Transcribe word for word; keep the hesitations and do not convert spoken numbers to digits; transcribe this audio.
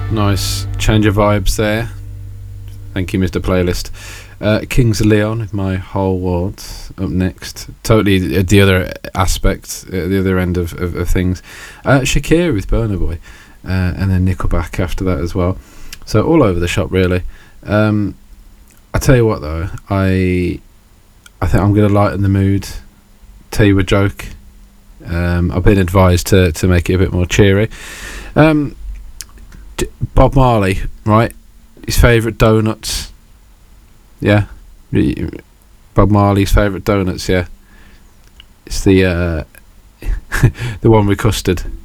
Nice change of vibes there. Thank you, Mister Playlist. Uh, Kings of Leon with My Whole World up next. Totally at the other aspect, at the other end of, of, of things. Uh, Shakira with Burna Boy. Uh, and then Nickelback after that as well. So all over the shop, really. Um, I tell you what, though. I I think I'm going to lighten the mood. Tell you a joke. Um, I've been advised to, to make it a bit more cheery. Um, D- Bob Marley, right? His favourite donuts. Yeah. Bob Marley's favourite donuts, yeah. It's the uh, the one with custard.